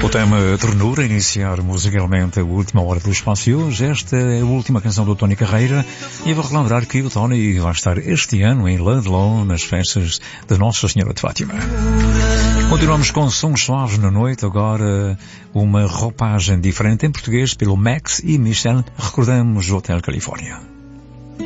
O tema Ternura, iniciar musicalmente a última hora do espaço e hoje. Esta é a última canção do Tony Carreira e vou relembrar que o Tony vai estar este ano em Ludlow nas festas de Nossa Senhora de Fátima. Continuamos com sons suaves na noite, agora uma roupagem diferente em português pelo Max e Michel, recordamos o Hotel Califórnia.